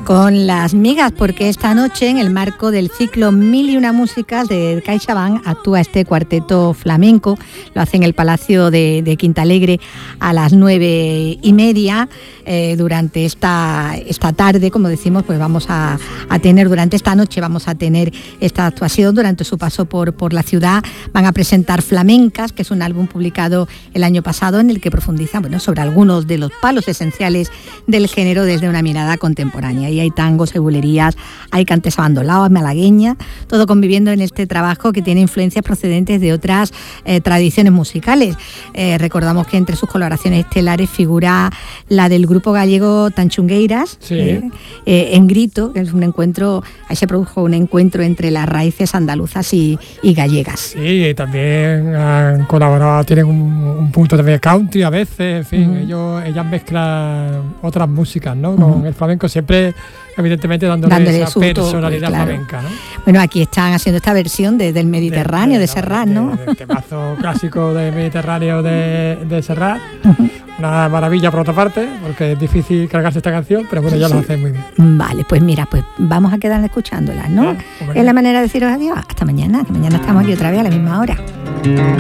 con Las Migas, porque esta noche, en el marco del ciclo 1001 músicas de CaixaBank, actúa este cuarteto flamenco. Lo hace en el Palacio de Quintalegre a las 9:30. Durante esta tarde, como decimos, pues vamos a tener, durante esta noche vamos a tener esta actuación. Durante su paso por la ciudad van a presentar Flamencas, que es un álbum publicado el año pasado en el que profundizan, bueno, sobre algunos de los palos esenciales del género desde una mirada contemporánea. Y hay tangos, hay bulerías, hay cantes abandolados, malagueña, todo conviviendo en este trabajo que tiene influencias procedentes de otras tradiciones musicales. Recordamos que entre sus colaboraciones estelares figura la del grupo gallego Tanchungueiras, sí. En Grito, que es un encuentro, ahí se produjo un encuentro entre las raíces andaluzas y gallegas. Sí, también han colaborado, tienen un punto también country a veces, en fin, ellas mezclan otras músicas, ¿no? Con el flamenco, siempre evidentemente dándole esa personalidad flamenca, ¿no? Bueno, aquí están haciendo esta versión del Mediterráneo, de Serrat, ¿no? Del temazo clásico del Mediterráneo de Serrat. Una maravilla por otra parte, porque es difícil cargarse esta canción, pero bueno, ya lo hace muy bien. Vale, pues mira, pues vamos a quedar escuchándola, ¿no? Es la manera de deciros adiós. Hasta mañana, que mañana estamos aquí otra vez a la misma hora.